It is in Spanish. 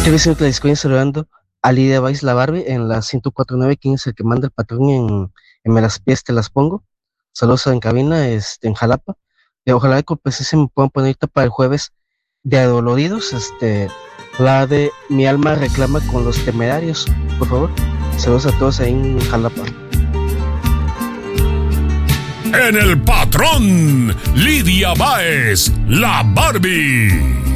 Te vecino que la disco saludando a Lidia Vice la Barbie en la 104.9, quien es el que manda el patrón en Me las pies te las pongo. Saludos en cabina, en Jalapa. Y ojalá que pues se me puedan poner ahorita para el jueves de Adoloridos, la de Mi alma reclama con los temerarios, por favor. Saludos a todos ahí en Jalapa. En el patrón, Lidia Báez, la Barbie.